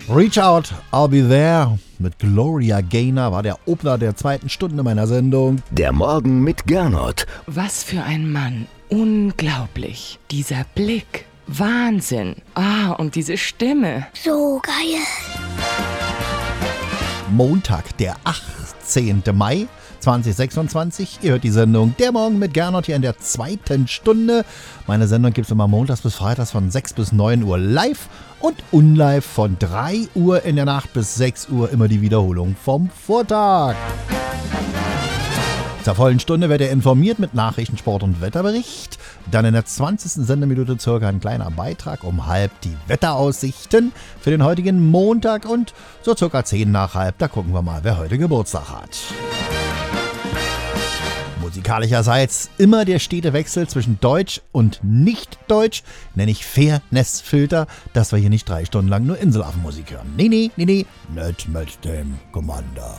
Reach Out, I'll Be There mit Gloria Gaynor war der Opener der zweiten Stunde meiner Sendung. Der Morgen mit Gernot. Was für ein Mann. Unglaublich. Dieser Blick. Wahnsinn. Und diese Stimme. So geil. Montag, der 18. Mai 2026. Ihr hört die Sendung Der Morgen mit Gernot hier in der zweiten Stunde. Meine Sendung gibt es immer montags bis freitags von 6 bis 9 Uhr live und unlive von 3 Uhr in der Nacht bis 6 Uhr immer die Wiederholung vom Vortag. Zur vollen Stunde werdet ihr informiert mit Nachrichten, Sport und Wetterbericht. Dann in der 20. Sendeminute circa ein kleiner Beitrag um halb die Wetteraussichten für den heutigen Montag und so circa 10 nach halb, da gucken wir mal, wer heute Geburtstag hat. Musikalischerseits immer der stete Wechsel zwischen Deutsch und Nicht-Deutsch, nenne ich Fairness-Filter, dass wir hier nicht 3 Stunden lang nur Inselaffenmusik hören. Nee, nicht mit dem Commander.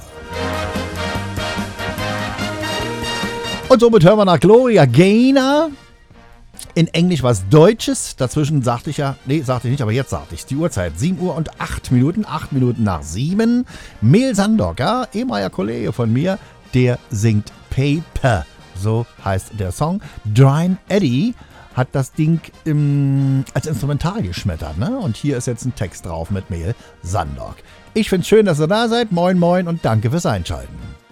Und somit hören wir nach Gloria Gaynor. In Englisch was Deutsches. Dazwischen sagte ich sagte ich nicht, aber jetzt sagte ich es. Die Uhrzeit 7 Uhr und 8 Minuten. 8 Minuten nach 7. Mel Sandock, ehemaliger Kollege von mir, der singt Paper. So heißt der Song. Dryne Eddy hat das Ding als Instrumental geschmettert, ne? Und hier ist jetzt ein Text drauf mit Mel Sandock. Ich find's schön, dass ihr da seid. Moin, moin und danke fürs Einschalten.